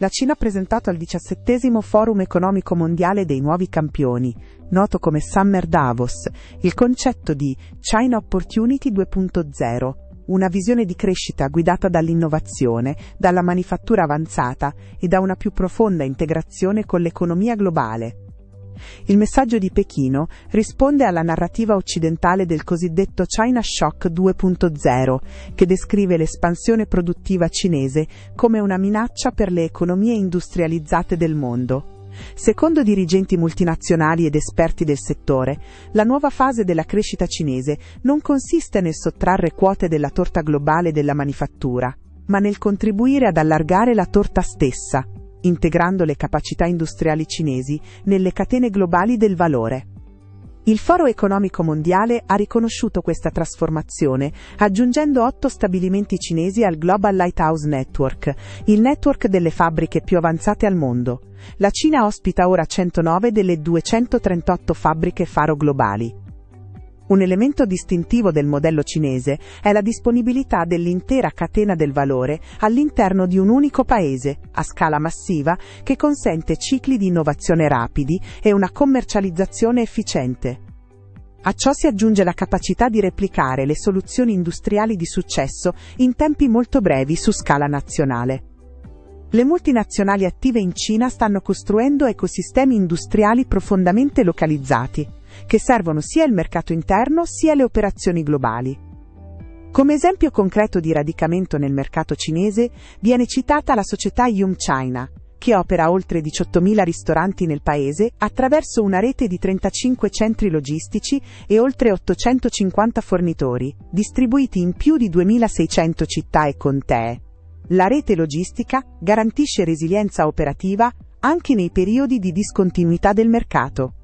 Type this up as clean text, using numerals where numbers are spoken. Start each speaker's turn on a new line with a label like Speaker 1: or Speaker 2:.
Speaker 1: la Cina ha presentato al 17° Forum economico mondiale dei nuovi campioni, noto come Summer Davos, il concetto di China Opportunity 2.0, una visione di crescita guidata dall'innovazione, dalla manifattura avanzata e da una più profonda integrazione con l'economia globale. Il messaggio di Pechino risponde alla narrativa occidentale del cosiddetto China Shock 2.0, che descrive l'espansione produttiva cinese come una minaccia per le economie industrializzate del mondo. Secondo dirigenti multinazionali ed esperti del settore, la nuova fase della crescita cinese non consiste nel sottrarre quote della torta globale della manifattura, ma nel contribuire ad allargare la torta stessa, integrando le capacità industriali cinesi nelle catene globali del valore. Il Foro economico mondiale ha riconosciuto questa trasformazione, aggiungendo 8 stabilimenti cinesi al Global Lighthouse Network, il network delle fabbriche più avanzate al mondo. La Cina ospita ora 109 delle 238 fabbriche faro globali. Un elemento distintivo del modello cinese è la disponibilità dell'intera catena del valore all'interno di un unico paese, a scala massiva, che consente cicli di innovazione rapidi e una commercializzazione efficiente. A ciò si aggiunge la capacità di replicare le soluzioni industriali di successo in tempi molto brevi su scala nazionale. Le multinazionali attive in Cina stanno costruendo ecosistemi industriali profondamente localizzati, che servono sia il mercato interno sia le operazioni globali. Come esempio concreto di radicamento nel mercato cinese viene citata la società Yum China, che opera oltre 18.000 ristoranti nel paese attraverso una rete di 35 centri logistici e oltre 850 fornitori, distribuiti in più di 2.600 città e contee. La rete logistica garantisce resilienza operativa anche nei periodi di discontinuità del mercato.